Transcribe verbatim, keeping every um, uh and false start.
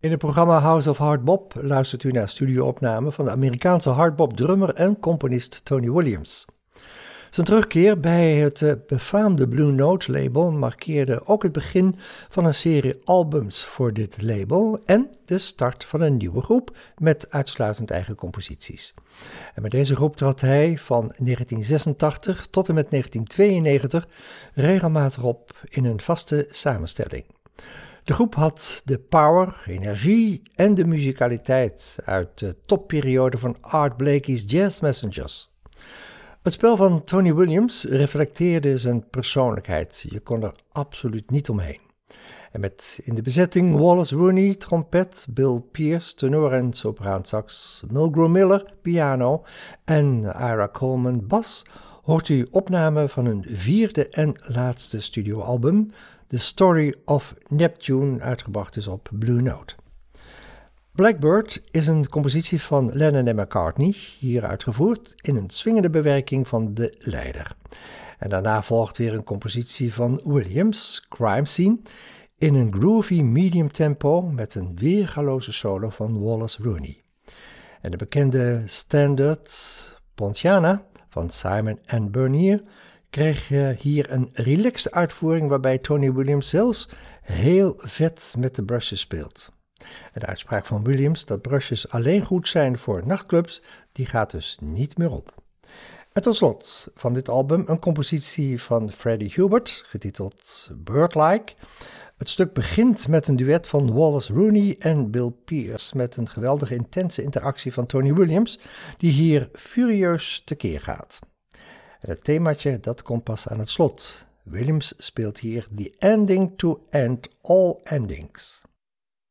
In het programma House of Hard Bop luistert u naar studioopnamen van de Amerikaanse hardbop-drummer en componist Tony Williams. Zijn terugkeer bij het befaamde Blue Note label markeerde ook het begin van een serie albums voor dit label en de start van een nieuwe groep met uitsluitend eigen composities. En met deze groep trad hij van negentien zesentachtig tot en met negentien tweeënnegentig regelmatig op in een vaste samenstelling. De groep had de power, energie en de muzikaliteit uit de topperiode van Art Blakey's Jazz Messengers. Het spel van Tony Williams reflecteerde zijn persoonlijkheid. Je kon er absoluut niet omheen. En met in de bezetting Wallace Rooney, trompet, Bill Pierce, tenor en sopraansax, Mulgrew Miller, piano en Ira Coleman, bas, hoort u opname van hun vierde en laatste studioalbum, The Story of Neptune, uitgebracht is op Blue Note. Blackbird is een compositie van Lennon en McCartney, hier uitgevoerd in een swingende bewerking van de leider. En daarna volgt weer een compositie van Williams, Crime Scene, in een groovy medium tempo met een weergaloze solo van Wallace Rooney. En de bekende standard Ponciana van Simon and Bernier kreeg hier een relaxed uitvoering waarbij Tony Williams zelfs heel vet met de brushes speelt. En de uitspraak van Williams dat brushes alleen goed zijn voor nachtclubs, die gaat dus niet meer op. En tot slot van dit album een compositie van Freddie Hubert, getiteld Birdlike. Het stuk begint met een duet van Wallace Rooney en Bill Pierce met een geweldige intense interactie van Tony Williams, die hier furieus tekeer gaat. En het themaatje dat komt pas aan het slot. Williams speelt hier The Ending to End All Endings.